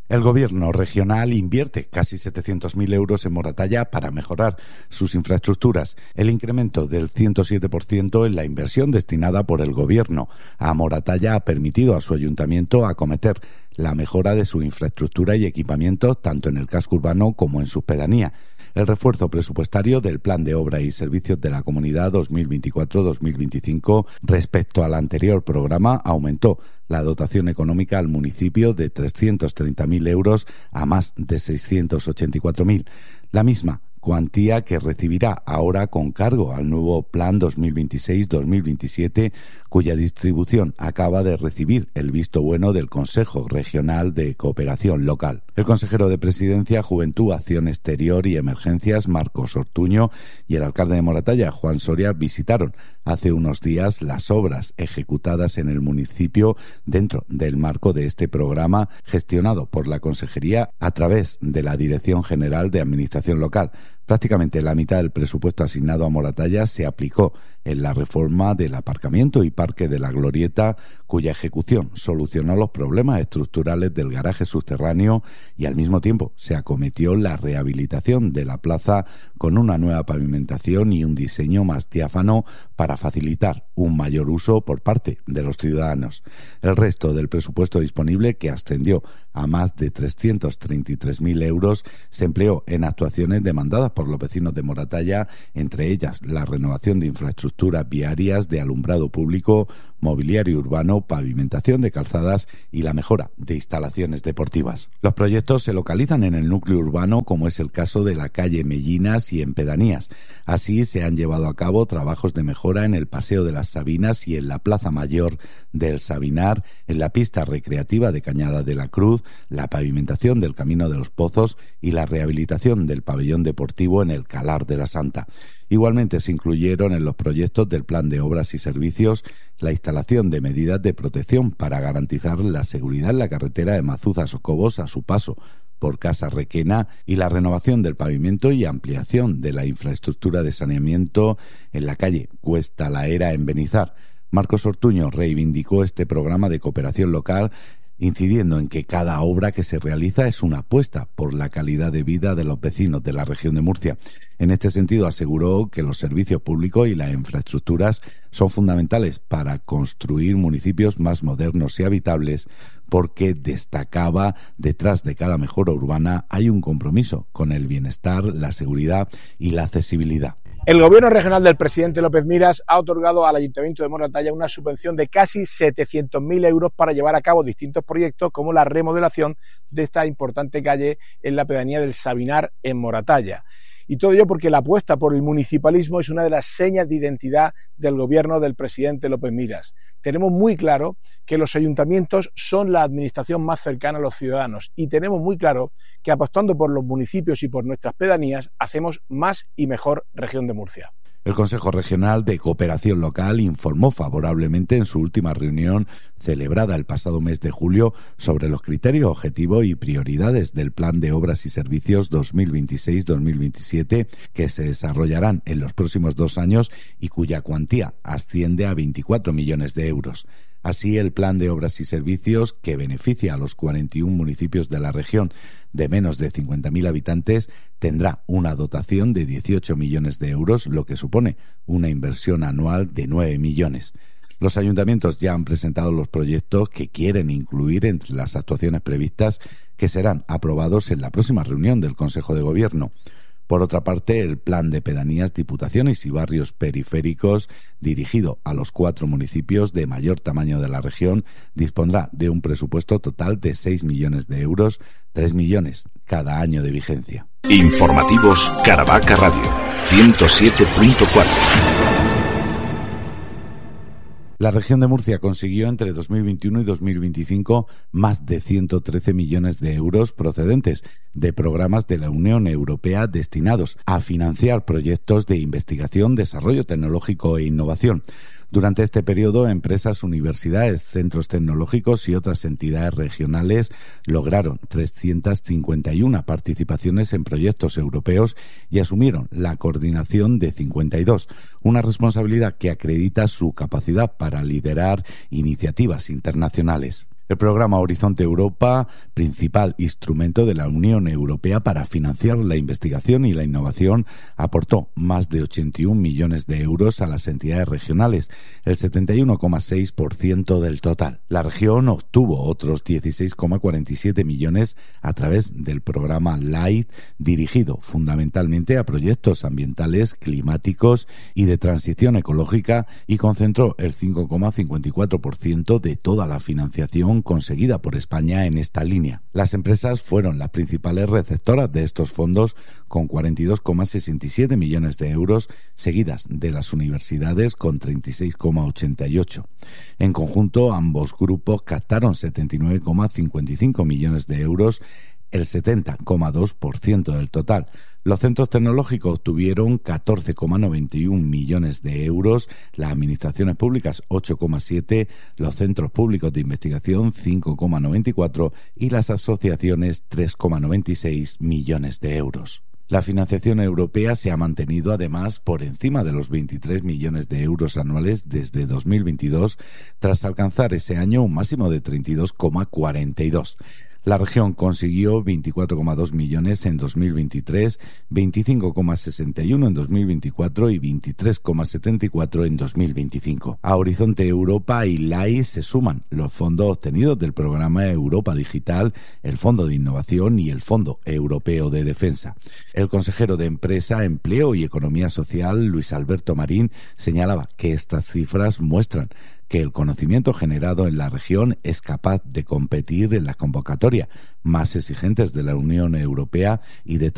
El gobierno regional invierte casi 700.000 euros en Moratalla para mejorar sus infraestructuras. El incremento del 107% en la inversión destinada por el gobierno a Moratalla ha permitido a su ayuntamiento acometer la mejora de su infraestructura y equipamiento tanto en el casco urbano como en sus pedanías. El refuerzo presupuestario del Plan de Obra y Servicios de la Comunidad 2024-2025 respecto al anterior programa aumentó la dotación económica al municipio de 330.000 euros a más de 684.000. La misma cuantía que recibirá ahora con cargo al nuevo Plan 2026-2027, cuya distribución acaba de recibir el visto bueno del Consejo Regional de Cooperación Local. El consejero de Presidencia, Juventud, Acción Exterior y Emergencias, Marcos Ortuño, y el alcalde de Moratalla, Juan Soria, visitaron hace unos días las obras ejecutadas en el municipio dentro del marco de este programa gestionado por la Consejería a través de la Dirección General de Administración Local. Prácticamente la mitad del presupuesto asignado a Moratalla se aplicó en la reforma del aparcamiento y parque de la Glorieta, cuya ejecución solucionó los problemas estructurales del garaje subterráneo y al mismo tiempo se acometió la rehabilitación de la plaza con una nueva pavimentación y un diseño más diáfano para facilitar un mayor uso por parte de los ciudadanos. El resto del presupuesto disponible, que ascendió a más de 333.000 euros, se empleó en actuaciones demandadas por los vecinos de Moratalla, entre ellas la renovación de infraestructuras viarias, de alumbrado público, mobiliario urbano, pavimentación de calzadas y la mejora de instalaciones deportivas. Los proyectos se localizan en el núcleo urbano, como es el caso de la calle Mellinas y en pedanías. Así se han llevado a cabo trabajos de mejora en el Paseo de las Sabinas y en la Plaza Mayor del Sabinar, en la pista recreativa de Cañada de la Cruz, la pavimentación del Camino de los Pozos y la rehabilitación del pabellón deportivo en el Calar de la Santa. Igualmente se incluyeron en los proyectos del Plan de Obras y Servicios la instalación de medidas de protección para garantizar la seguridad en la carretera de Mazuza-Socobos a su paso por Casa Requena y la renovación del pavimento y ampliación de la infraestructura de saneamiento en la calle Cuesta la Era en Benizar. Marcos Ortuño reivindicó este programa de cooperación local, incidiendo en que cada obra que se realiza es una apuesta por la calidad de vida de los vecinos de la región de Murcia. En este sentido, aseguró que los servicios públicos y las infraestructuras son fundamentales para construir municipios más modernos y habitables, porque destacaba, detrás de cada mejora urbana hay un compromiso con el bienestar, la seguridad y la accesibilidad. El Gobierno regional del presidente López Miras ha otorgado al Ayuntamiento de Moratalla una subvención de casi 700.000 euros para llevar a cabo distintos proyectos como la remodelación de esta importante calle en la pedanía del Sabinar en Moratalla. Y todo ello porque la apuesta por el municipalismo es una de las señas de identidad del gobierno del presidente López Miras. Tenemos muy claro que los ayuntamientos son la administración más cercana a los ciudadanos y tenemos muy claro que apostando por los municipios y por nuestras pedanías hacemos más y mejor región de Murcia. El Consejo Regional de Cooperación Local informó favorablemente en su última reunión celebrada el pasado mes de julio sobre los criterios, objetivos y prioridades del Plan de Obras y Servicios 2026-2027 que se desarrollarán en los próximos 2 años y cuya cuantía asciende a 24 millones de euros. Así, el Plan de Obras y Servicios, que beneficia a los 41 municipios de la región de menos de 50.000 habitantes, tendrá una dotación de 18 millones de euros, lo que supone una inversión anual de 9 millones. Los ayuntamientos ya han presentado los proyectos que quieren incluir entre las actuaciones previstas, que serán aprobados en la próxima reunión del Consejo de Gobierno. Por otra parte, el Plan de Pedanías, Diputaciones y Barrios Periféricos, dirigido a los 4 municipios de mayor tamaño de la región, dispondrá de un presupuesto total de 6 millones de euros, 3 millones cada año de vigencia. Informativos Caravaca Radio, 107.4. La región de Murcia consiguió entre 2021 y 2025 más de 113 millones de euros procedentes de programas de la Unión Europea destinados a financiar proyectos de investigación, desarrollo tecnológico e innovación. Durante este periodo, empresas, universidades, centros tecnológicos y otras entidades regionales lograron 351 participaciones en proyectos europeos y asumieron la coordinación de 52, una responsabilidad que acredita su capacidad para liderar iniciativas internacionales. El programa Horizonte Europa, principal instrumento de la Unión Europea para financiar la investigación y la innovación, aportó más de 81 millones de euros a las entidades regionales, el 71,6% del total. La región obtuvo otros 16,47 millones a través del programa LIFE, dirigido fundamentalmente a proyectos ambientales, climáticos y de transición ecológica, y concentró el 5,54% de toda la financiación conseguida por España en esta línea. Las empresas fueron las principales receptoras de estos fondos, con 42,67 millones de euros, seguidas de las universidades con 36,88. En conjunto, ambos grupos captaron 79,55 millones de euros, el 70,2% del total. Los centros tecnológicos obtuvieron 14,91 millones de euros, las administraciones públicas 8,7, los centros públicos de investigación 5,94 y las asociaciones 3,96 millones de euros. La financiación europea se ha mantenido además por encima de los 23 millones de euros anuales desde 2022, tras alcanzar ese año un máximo de 32,42. La región consiguió 24,2 millones en 2023, 25,61 en 2024 y 23,74 en 2025. A Horizonte Europa y LIFE se suman los fondos obtenidos del programa Europa Digital, el Fondo de Innovación y el Fondo Europeo de Defensa. El consejero de Empresa, Empleo y Economía Social, Luis Alberto Marín, señalaba que estas cifras muestran que el conocimiento generado en la región es capaz de competir en las convocatorias más exigentes de la Unión Europea y de